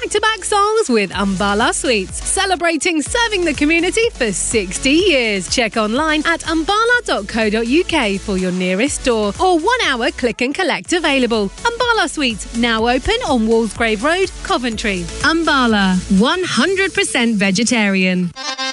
back-to-back songs with Umbala Sweets, celebrating serving the community for 60 years. Check online at umbala.co.uk for your nearest store or 1 hour click and collect available. Umbala Sweets, now open on Walsgrave Road, Coventry. Umbala, 100% vegetarian.